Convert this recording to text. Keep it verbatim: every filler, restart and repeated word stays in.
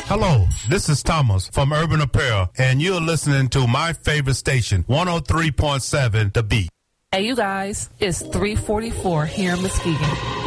Hello, this is Thomas from Urban Apparel, and you're listening to my favorite station, one oh three point seven The Beat. Hey, you guys, it's three forty-four here in Muskegon.